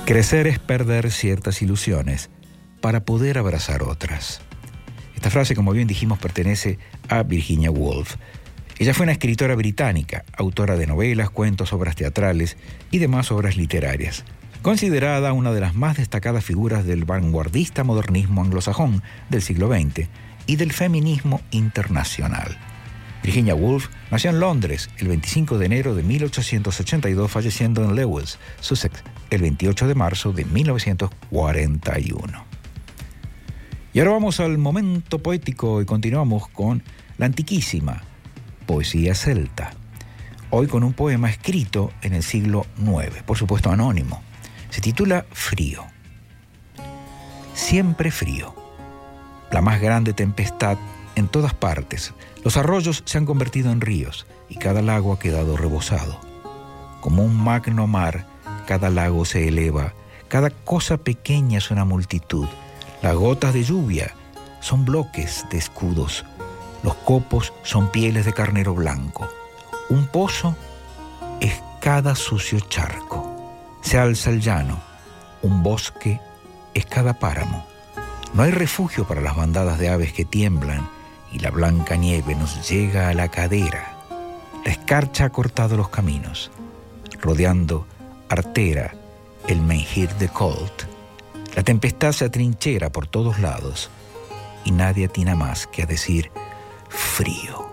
Crecer es perder ciertas ilusiones para poder abrazar otras. Esta frase, como bien dijimos, pertenece a Virginia Woolf. Ella fue una escritora británica, autora de novelas, cuentos, obras teatrales y demás obras literarias. Considerada una de las más destacadas figuras del vanguardista modernismo anglosajón del siglo XX y del feminismo internacional. Virginia Woolf nació en Londres el 25 de enero de 1882, falleciendo en Lewes, Sussex, el 28 de marzo de 1941. Y ahora vamos al momento poético y continuamos con la antiquísima poesía celta. Hoy con un poema escrito en el siglo IX, por supuesto anónimo. Se titula Frío. Siempre frío. La más grande tempestad en todas partes. Los arroyos se han convertido en ríos y cada lago ha quedado rebosado. Como un magno mar, cada lago se eleva, cada cosa pequeña es una multitud. Las gotas de lluvia son bloques de escudos. Los copos son pieles de carnero blanco. Un pozo es cada sucio charco. Se alza el llano. Un bosque es cada páramo. No hay refugio para las bandadas de aves que tiemblan y la blanca nieve nos llega a la cadera. La escarcha ha cortado los caminos, rodeando Artera, el menhir de Colt. La tempestad se atrinchera por todos lados y nadie atina más que a decir frío.